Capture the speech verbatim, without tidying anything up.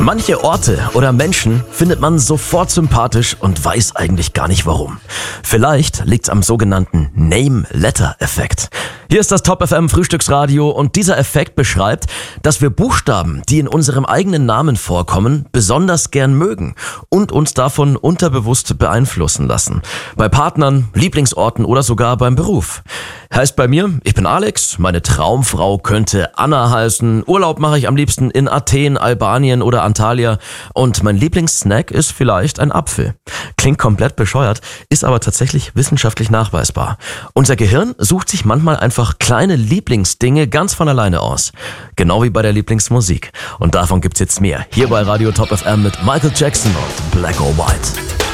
Manche Orte oder Menschen findet man sofort sympathisch und weiß eigentlich gar nicht warum. Vielleicht liegt's am sogenannten Name-Letter-Effekt. Hier ist das Top F M Frühstücksradio und dieser Effekt beschreibt, dass wir Buchstaben, die in unserem eigenen Namen vorkommen, besonders gern mögen und uns davon unterbewusst beeinflussen lassen. Bei Partnern, Lieblingsorten oder sogar beim Beruf. Heißt bei mir, ich bin Alex, meine Traumfrau könnte Anna heißen, Urlaub mache ich am liebsten in Athen, Albanien oder Antalya und mein Lieblingssnack ist vielleicht ein Apfel. Klingt komplett bescheuert, ist aber tatsächlich wissenschaftlich nachweisbar. Unser Gehirn sucht sich manchmal einfach kleine Lieblingsdinge ganz von alleine aus. Genau wie bei der Lieblingsmusik. Und davon gibt's jetzt mehr. Hier bei Radio Top F M mit Michael Jackson und Black or White.